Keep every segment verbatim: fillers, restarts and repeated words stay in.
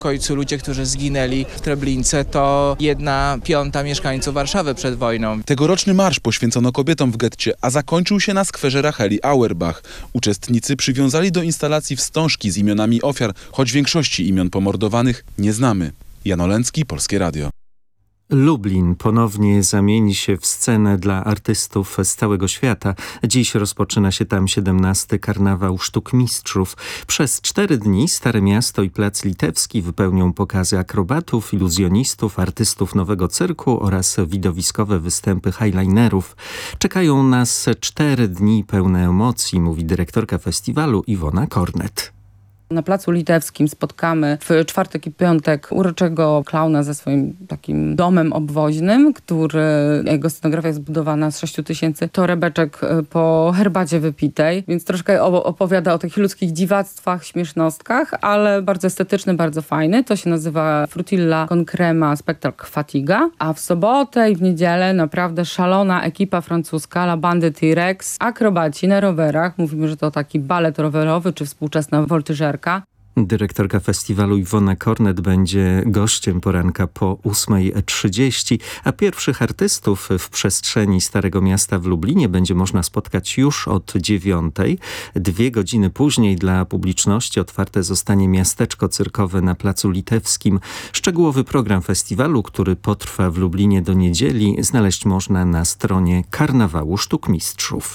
W końcu ludzie, którzy zginęli w Treblince, to jedna piąta mieszkańców Warszawy przed wojną. Tegoroczny marsz poświęcono kobietom w getcie, a zakończył się na skwerze Racheli Auerbach. Uczestnicy przywiązali do instalacji wstążki z imionami ofiar, choć większości imion pomordowanych nie znamy. Jan Olęcki, Polskie Radio. Lublin ponownie zamieni się w scenę dla artystów z całego świata. Dziś rozpoczyna się tam siedemnasty Karnawał Sztuk Mistrzów. Przez cztery dni Stare Miasto i Plac Litewski wypełnią pokazy akrobatów, iluzjonistów, artystów Nowego Cyrku oraz widowiskowe występy highlinerów. Czekają nas cztery dni pełne emocji, mówi dyrektorka festiwalu Iwona Kornet. Na Placu Litewskim spotkamy w czwartek i piątek uroczego klauna ze swoim takim domem obwoźnym, który, jego scenografia jest zbudowana z sześciu tysięcy torebeczek po herbacie wypitej, więc troszkę opowiada o tych ludzkich dziwactwach, śmiesznostkach, ale bardzo estetyczny, bardzo fajny. To się nazywa Frutilla con crema Spectacle Fatiga, a w sobotę i w niedzielę naprawdę szalona ekipa francuska La Bande T-Rex, akrobaci na rowerach. Mówimy, że to taki balet rowerowy czy współczesna woltyżerka. Dyrektorka festiwalu Iwona Kornet będzie gościem poranka po ósmej trzydzieści, a pierwszych artystów w przestrzeni Starego Miasta w Lublinie będzie można spotkać już od dziewiątej. Dwie godziny później dla publiczności otwarte zostanie miasteczko cyrkowe na Placu Litewskim. Szczegółowy program festiwalu, który potrwa w Lublinie do niedzieli, znaleźć można na stronie Karnawału Sztuk Mistrzów.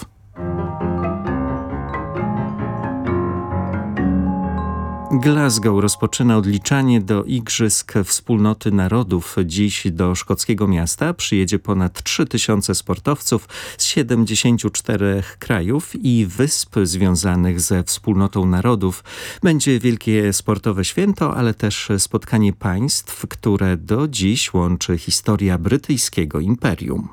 Glasgow rozpoczyna odliczanie do Igrzysk Wspólnoty Narodów. Dziś do szkockiego miasta przyjedzie ponad trzy tysiące sportowców z siedemdziesięciu czterech krajów i wysp związanych ze Wspólnotą Narodów. Będzie wielkie sportowe święto, ale też spotkanie państw, które do dziś łączy historia brytyjskiego imperium.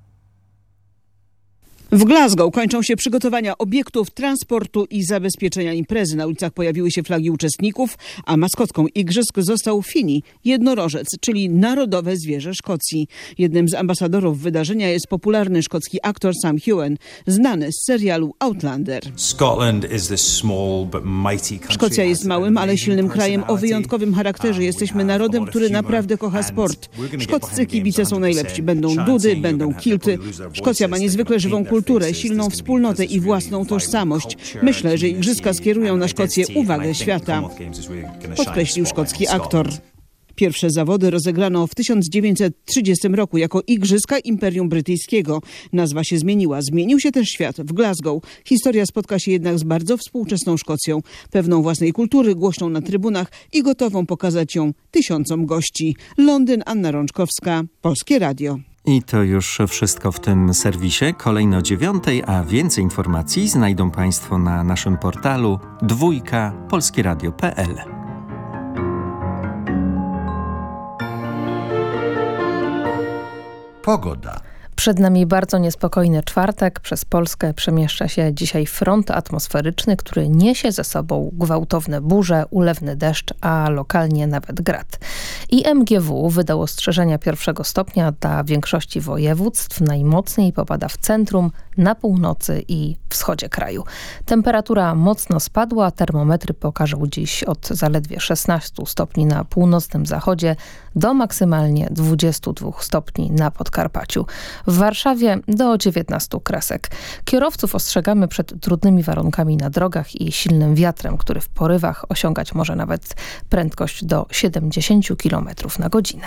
W Glasgow kończą się przygotowania obiektów, transportu i zabezpieczenia imprezy. Na ulicach pojawiły się flagi uczestników, a maskotką igrzysk został Fini, jednorożec, czyli narodowe zwierzę Szkocji. Jednym z ambasadorów wydarzenia jest popularny szkocki aktor Sam Heughan, znany z serialu Outlander. Szkocja jest małym, ale silnym krajem o wyjątkowym charakterze. Jesteśmy narodem, który naprawdę kocha sport. Szkoccy kibice są najlepsi. Będą dudy, będą kilty. Szkocja ma niezwykle żywą kulturę. kulturę, silną wspólnotę i własną tożsamość. Myślę, że igrzyska skierują na Szkocję uwagę świata, podkreślił szkocki aktor. Pierwsze zawody rozegrano w tysiąc dziewięćset trzydziestym roku jako Igrzyska Imperium Brytyjskiego. Nazwa się zmieniła. Zmienił się też świat. W Glasgow historia spotka się jednak z bardzo współczesną Szkocją, pewną własnej kultury, głośną na trybunach i gotową pokazać ją tysiącom gości. Londyn, Anna Rączkowska, Polskie Radio. I to już wszystko w tym serwisie. Kolejno o dziewiątej, a więcej informacji znajdą Państwo na naszym portalu dwójka polskieradio kropka p l. Pogoda. Przed nami bardzo niespokojny czwartek. Przez Polskę przemieszcza się dzisiaj front atmosferyczny, który niesie ze sobą gwałtowne burze, ulewny deszcz, a lokalnie nawet grad. I M G W wydał ostrzeżenia pierwszego stopnia dla większości województw. Najmocniej popada w centrum, na północy i wschodzie kraju. Temperatura mocno spadła. Termometry pokażą dziś od zaledwie szesnastu stopni na północnym zachodzie do maksymalnie dwudziestu dwóch stopni na Podkarpaciu. W Warszawie do dziewiętnastu kresek. Kierowców ostrzegamy przed trudnymi warunkami na drogach i silnym wiatrem, który w porywach osiągać może nawet prędkość do siedemdziesięciu kilometrów na godzinę.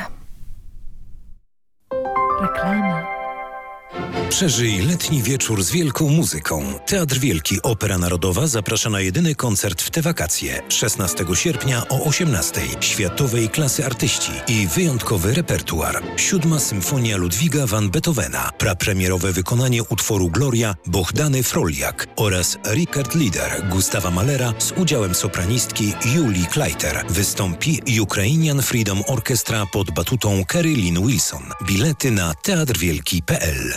Reklama. Przeżyj letni wieczór z wielką muzyką. Teatr Wielki Opera Narodowa zaprasza na jedyny koncert w te wakacje. szesnastego sierpnia o osiemnastej. Światowej klasy artyści i wyjątkowy repertuar. Siódma Symfonia Ludwiga van Beethovena. Prapremierowe wykonanie utworu Gloria Bohdany Froljak oraz Richard Lieder Gustawa Mahlera z udziałem sopranistki Julii Kleiter. Wystąpi Ukrainian Freedom Orchestra pod batutą Kerry Lynn Wilson. Bilety na teatr wielki kropka p l.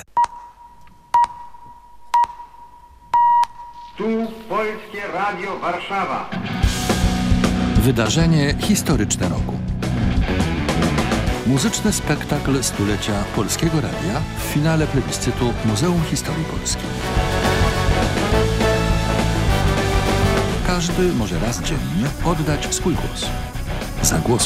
Tu Polskie Radio Warszawa. Wydarzenie historyczne roku. Muzyczny spektakl stulecia Polskiego Radia w finale plebiscytu Muzeum Historii Polski. Każdy może raz dziennie oddać swój głos. Zagłosuj.